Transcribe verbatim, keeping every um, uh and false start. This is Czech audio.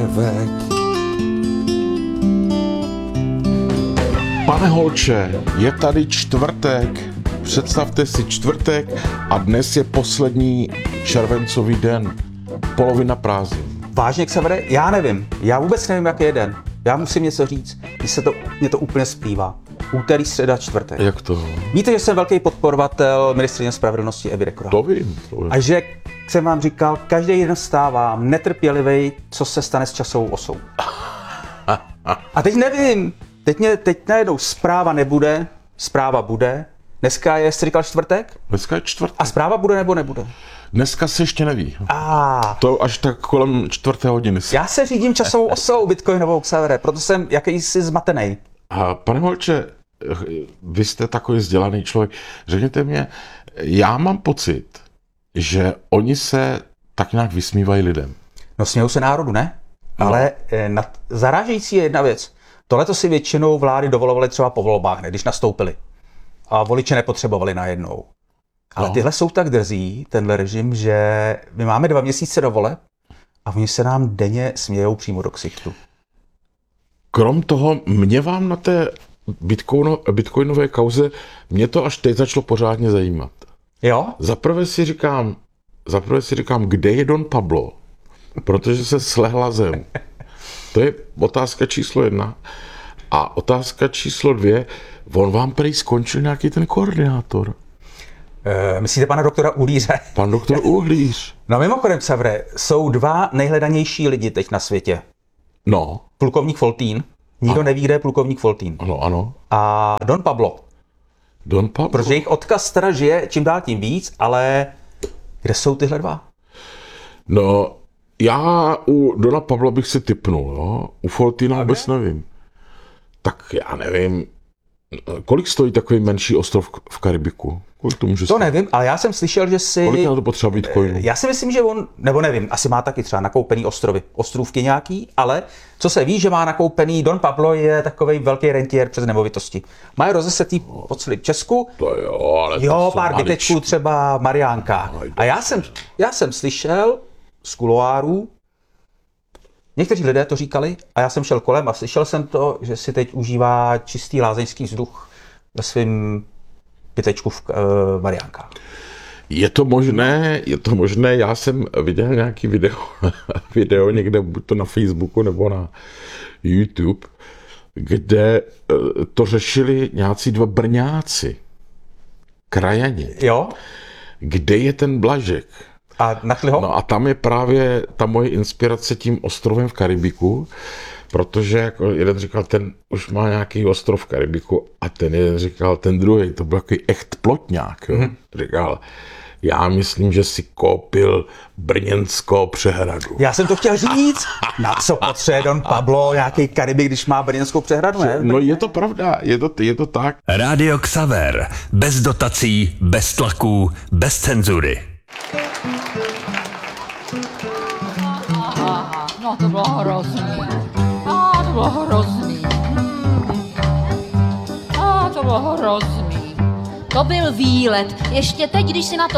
prvek. Pane Holče, je tady čtvrtek. Představte si čtvrtek a dnes je poslední červencový den. Polovina prázdnin. Vážně, Xavere, já nevím. Já vůbec nevím, jaký je den. Já musím něco říct. Mně se to, mě to úplně splývá. Úterý, středa, čtvrtek. Jak to? Víte, že jsem velký podporovatel ministryně spravedlnosti Evy Rekora. To vím, to vím. A že jsem vám říkal, každý den stávám netrpělivej, co se stane s časovou osou. A teď nevím. Teď, mě, teď najednou zpráva nebude, zpráva bude. Dneska je, jste říkal, čtvrtek? Dneska je čtvrtek. A zpráva bude nebo nebude? Dneska se ještě neví. A To až tak kolem čtvrté hodiny. já se řídím časovou osou bitcoinovou, Xavere, proto jsem jakýsi zmatenej. A pane Holče, vy jste takový vzdělaný člověk. Řekněte mě, já mám pocit, že oni se tak nějak vysmívají lidem. No smějou se národu, ne? Ale eh, na, zarážející je jedna věc. Tohle to si většinou vlády dovolovaly třeba po volbách, ne, když nastoupili. A voliče nepotřebovali najednou. Ale No. tyhle jsou tak drzí, tenhle režim, že my máme dva měsíce do voleb a oni se nám denně smějou přímo do ksichtu. Krom toho, mě vám na té bitcoino, bitcoinové kauze, mě to až teď začalo pořádně zajímat. Jo? Zaprvé si říkám, zaprvé si říkám, kde je Don Pablo? Protože se slehla zem. To je otázka číslo jedna. A otázka číslo dvě, on vám prý skončil nějaký ten koordinátor. E, myslíte pana doktora Uhlíře? Pan doktor Uhlíř. No mimochodem, Xavere, jsou dva nejhledanější lidi teď na světě. No, Plukovník Foltín. Nikdo neví, kde je plukovník Foltín. ano, ano. A Don Pablo. Don Pablo. Protože jejich odkaz teda žije čím dál tím víc, ale kde jsou tyhle dva? No, já u Dona Pabla bych si tipnul, jo? U Foltína vůbec nevím. Tak já nevím, kolik stojí takový menší ostrov v Karibiku? Kolik to může To stát? nevím, ale já jsem slyšel, že si... Kolik na to potřeba bitcoinu? Já si myslím, že on, nebo nevím, asi má taky třeba nakoupený ostrovy, ostrůvky nějaký, ale co se ví, že má nakoupený, Don Pablo je takovej velký rentier přes nemovitosti. Mají rozesetý po celém Česku, To jo, ale to jo, jsou pár maličky. bytečků třeba v Mariánkách. A já jsem, já jsem slyšel z kuloárů, někteří lidé to říkali a já jsem šel kolem a slyšel jsem to, že si teď užívá čistý lázeňský vzduch ve svém bytečku v uh, Mariánkách. Je to možné, je to možné, já jsem viděl nějaký video, video někde, buď to na Facebooku nebo na YouTube, kde eh, to řešili nějací dva Brňáci, krajani. Jo? Kde je ten Blažek? A našli ho? No a tam je právě ta moje inspirace tím ostrovem v Karibiku, protože jako jeden říkal, ten už má nějaký ostrov v Karibiku a ten jeden říkal, ten druhý, to byl takový echt plotňák, jo. Mm-hmm. Říkal, já myslím, že si koupil brněnskou přehradu. Já jsem to chtěl říct. Na co potřebuje Don Pablo nějaký Karibik, když má brněnskou přehradu, ne? No je to pravda, je to, je to tak. Rádio Xaver. Bez dotací, bez tlaků, bez cenzury. Aha, no to bylo hrozný. A to bylo hrozný. A to bylo hrozný. To byl výlet. Ještě teď, když si na to